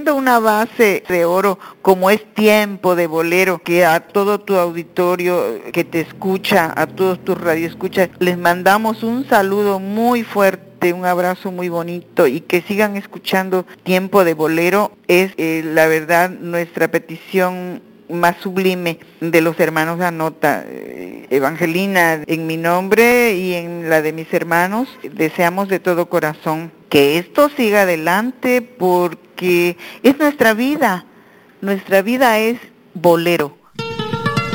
teniendo una base de oro como es Tiempo de Bolero, que a todo tu auditorio que te escucha, a todos tus radioescuchas, les mandamos un saludo muy fuerte, un abrazo muy bonito y que sigan escuchando Tiempo de Bolero. Es la verdad nuestra petición más sublime de los hermanos Anota. Evangelina, en mi nombre y en la de mis hermanos, deseamos de todo corazón que esto siga adelante porque es nuestra vida es bolero.